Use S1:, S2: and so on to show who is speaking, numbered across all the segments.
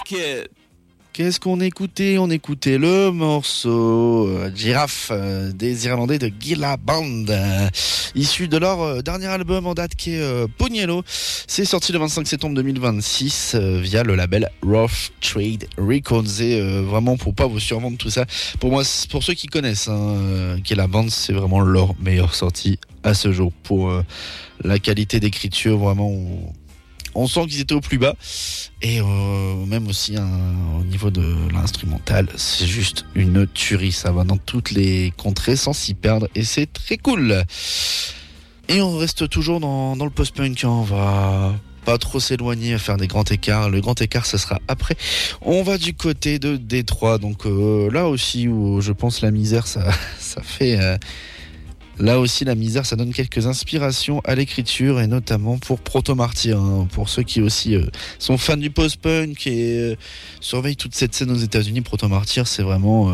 S1: It.
S2: Qu'est-ce qu'on écoutait? On écoutait le morceau Giraffe des Irlandais de Gila Band, issu de leur dernier album en date qui est Pogniello. C'est sorti le 25 septembre 2026 via le label Rough Trade Records. Et vraiment, pour pas vous survendre tout ça, pour moi, pour ceux qui connaissent Gila Band, c'est vraiment leur meilleure sortie à ce jour. Pour la qualité d'écriture, vraiment... On sent qu'ils étaient au plus bas et même aussi au niveau de l'instrumental, c'est juste une tuerie. Ça va dans toutes les contrées sans s'y perdre et c'est très cool. Et on reste toujours dans le post-punk. On va pas trop s'éloigner, faire des grands écarts. Le grand écart, ça sera après. On va du côté de Détroit. Donc là aussi où je pense la misère, ça fait... Là aussi, la misère, ça donne quelques inspirations à l'écriture et notamment pour Proto Martyr, pour ceux qui aussi sont fans du post-punk et surveillent toute cette scène aux États-Unis. Proto Martyr, c'est vraiment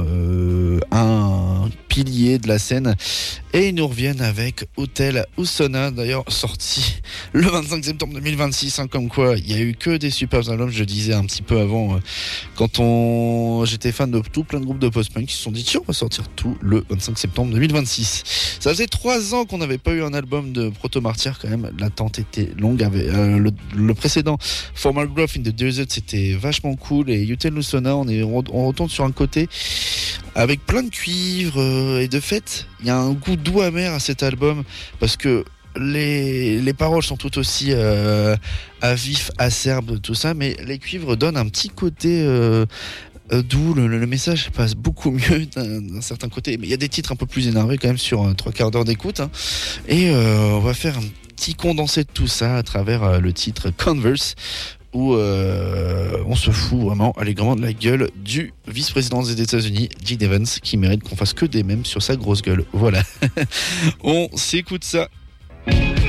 S2: un pilier de la scène. Et ils nous reviennent avec Hotel Usona, d'ailleurs sorti le 25 septembre 2026. Comme quoi, il n'y a eu que des superbes albums. Je disais un petit peu avant, quand j'étais fan de tout plein de groupes de post-punk, qui se sont dit tiens, on va sortir tout le 25 septembre 2026. Ça faisait 3 ans qu'on n'avait pas eu un album de Proto Martyr quand même. L'attente était longue. Le précédent, Formal Growth in the Desert, c'était vachement cool. Et Hotel Usona, on retourne sur un côté avec plein de cuivre et de fait, il y a un goût doux amer à cet album parce que les paroles sont tout aussi à vif, acerbes, tout ça, mais les cuivres donnent un petit côté doux. Le message passe beaucoup mieux d'un certain côté, mais il y a des titres un peu plus énervés quand même sur 3 quarts d'heure d'écoute, et on va faire un petit condensé de tout ça à travers le titre Converse, où on se fout vraiment allègrement de la gueule du vice-président des États-Unis, J.D. Vance, qui mérite qu'on fasse que des mèmes sur sa grosse gueule. Voilà. On s'écoute ça.